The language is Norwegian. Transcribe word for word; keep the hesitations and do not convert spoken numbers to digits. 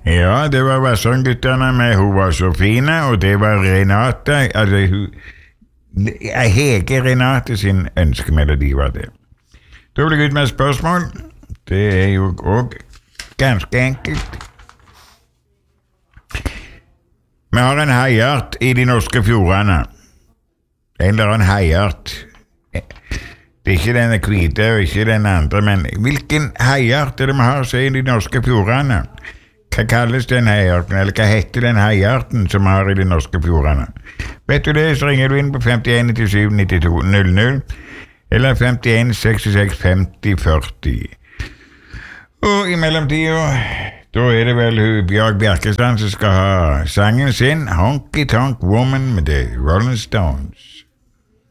Ja, det var Vassendguttene med Hun var så fine, og det var Renate, altså hun Hege Renate sin ønskemelodi var det. Da blir det ut med et spørsmål. Det er jo også ganske enkelt. Vi har en haiart i de norske fjordene. En eller annen haiart. Det er ikke denne hvite og ikke den andre, men hvilken haiart er det vi har seg i de norske fjordene? Hva kalles den haiarten, eller hva heter den haiarten som vi har i de norske fjordene? Vet du det, så ringer du inn på femtien nittisju nittito null null, eller femtien sekstiseks femti førti. Og i mellomtiden, da er det vel hun Bjørg Bjerkestrand som skal ha sangen sin, Honky Tonk Woman med The Rolling Stones.